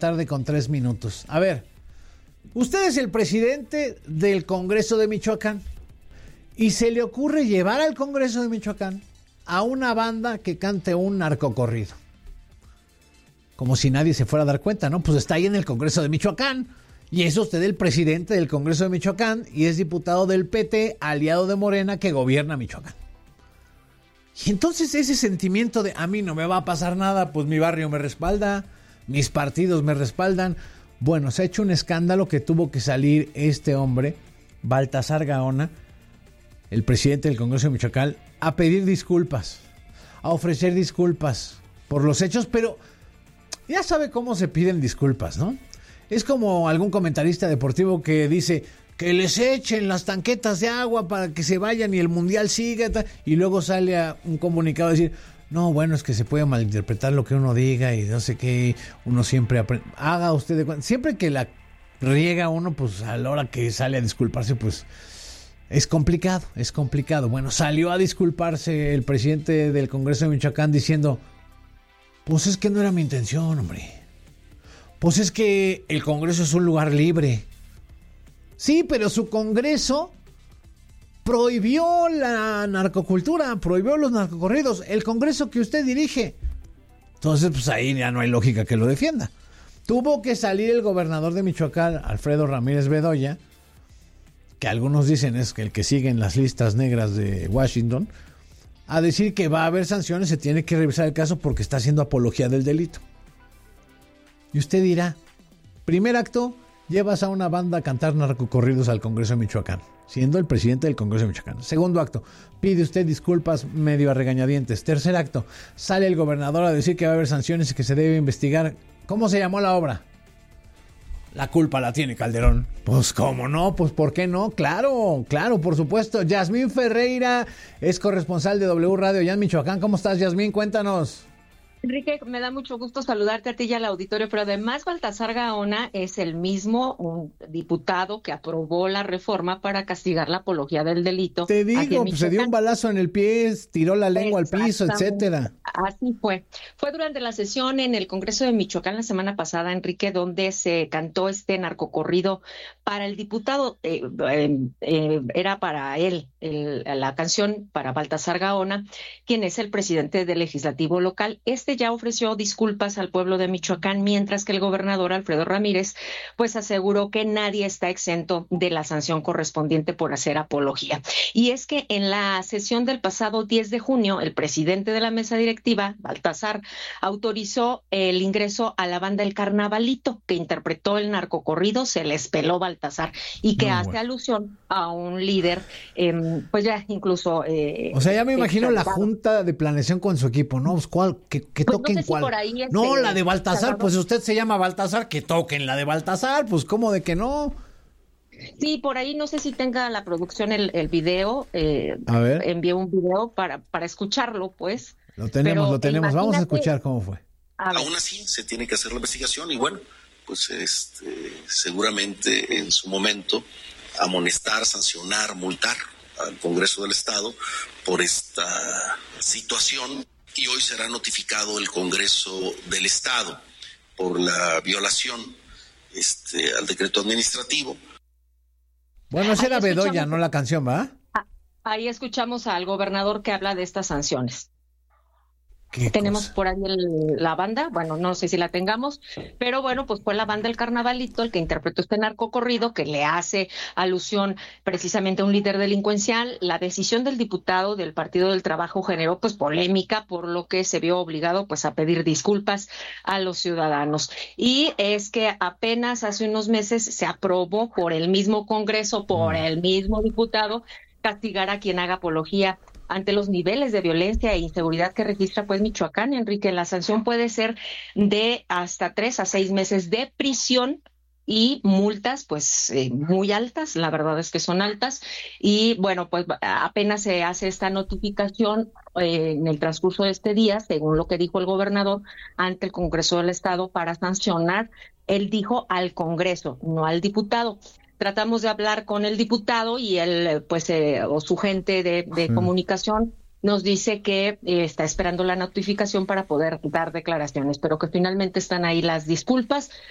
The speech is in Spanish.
tarde con 3 minutos. A ver, usted es el presidente del Congreso de Michoacán y se le ocurre llevar al Congreso de Michoacán a una banda que cante un narcocorrido. Como si nadie se fuera a dar cuenta, ¿no? Pues está ahí en el Congreso de Michoacán y es usted el presidente del Congreso de Michoacán y es diputado del PT, aliado de Morena que gobierna Michoacán. Y entonces ese sentimiento de a mí no me va a pasar nada, pues mi barrio me respalda, mis partidos me respaldan. Bueno, se ha hecho un escándalo que tuvo que salir este hombre, Baltasar Gaona, el presidente del Congreso de Michoacán, a pedir disculpas, a ofrecer disculpas por los hechos, pero ya sabe cómo se piden disculpas, ¿no? Es como algún comentarista deportivo que dice que les echen las tanquetas de agua para que se vayan y el mundial siga, y luego sale a un comunicado a decir, no, bueno, es que se puede malinterpretar lo que uno diga y no sé qué, uno siempre aprende. Haga usted de cuenta, siempre que la riega uno, pues a la hora que sale a disculparse, pues es complicado, es complicado. Bueno, salió a disculparse el presidente del Congreso de Michoacán diciendo, pues es que no era mi intención, hombre. Pues es que el Congreso es un lugar libre. Sí, pero su Congreso prohibió la narcocultura, prohibió los narcocorridos. El Congreso que usted dirige. Entonces, pues ahí ya no hay lógica que lo defienda. Tuvo que salir el gobernador de Michoacán, Alfredo Ramírez Bedoya, que algunos dicen es el que sigue en las listas negras de Washington, a decir que va a haber sanciones, se tiene que revisar el caso porque está haciendo apología del delito. Y usted dirá, primer acto, llevas a una banda a cantar narcocorridos al Congreso de Michoacán, siendo el presidente del Congreso de Michoacán. Segundo acto, pide usted disculpas medio a regañadientes. Tercer acto, sale el gobernador a decir que va a haber sanciones y que se debe investigar. ¿Cómo se llamó la obra? La culpa la tiene Calderón. Pues cómo no, pues por qué no, claro, por supuesto. Yasmín Ferreira es corresponsal de W Radio allá en Michoacán. ¿Cómo estás, Yasmín? Cuéntanos. Enrique, me da mucho gusto saludarte a ti y al auditorio, pero además Baltasar Gaona es el mismo un diputado que aprobó la reforma para castigar la apología del delito. Te digo, pues se dio un balazo en el pie, tiró la lengua al piso, etcétera. Así fue. Fue durante la sesión en el Congreso de Michoacán la semana pasada, Enrique, donde se cantó este narcocorrido para el diputado, era para él, la canción para Baltasar Gaona, quien es el presidente del legislativo local. Ya ofreció disculpas al pueblo de Michoacán, mientras que el gobernador Alfredo Ramírez pues aseguró que nadie está exento de la sanción correspondiente por hacer apología. Y es que en la sesión del pasado 10 de junio, el presidente de la mesa directiva, Baltasar, autorizó el ingreso a la banda El Carnavalito, que interpretó el narcocorrido Se les peló Baltasar, y que hace alusión a un líder, pues ya incluso... o sea, ya me imagino la junta de planeación con su equipo, ¿no? ¿Cuál? ¿Qué pues toquen no sé cuál? Si por ahí no, la de Baltasar, pues usted se llama Baltasar, que toquen la de Baltasar, pues ¿cómo de que no? Sí, por ahí no sé si tenga la producción el video, a ver. Envié un video para escucharlo, pues. Lo tenemos, vamos a escuchar cómo fue. Aún así se tiene que hacer la investigación y bueno, pues seguramente en su momento amonestar, sancionar, multar al Congreso del Estado por esta situación. Y hoy será notificado el Congreso del Estado por la violación al decreto administrativo. Bueno, esa era Bedoya, no la canción, ¿va? Ahí escuchamos al gobernador que habla de estas sanciones. Tenemos por ahí la banda, bueno, no sé si la tengamos, pero bueno, pues fue la banda El Carnavalito el que interpretó este narcocorrido que le hace alusión precisamente a un líder delincuencial. La decisión del diputado del Partido del Trabajo generó pues polémica, por lo que se vio obligado pues a pedir disculpas a los ciudadanos. Y es que apenas hace unos meses se aprobó por el mismo Congreso, por el mismo diputado, castigar a quien haga apología ante los niveles de violencia e inseguridad que registra pues Michoacán. Enrique, la sanción puede ser de hasta 3 a 6 meses de prisión y multas pues muy altas, la verdad es que son altas, y bueno, pues apenas se hace esta notificación en el transcurso de este día, según lo que dijo el gobernador ante el Congreso del Estado, para sancionar, él dijo al Congreso, no al diputado. Tratamos de hablar con el diputado y él, pues, o su gente de comunicación nos dice que está esperando la notificación para poder dar declaraciones, pero que finalmente están ahí las disculpas.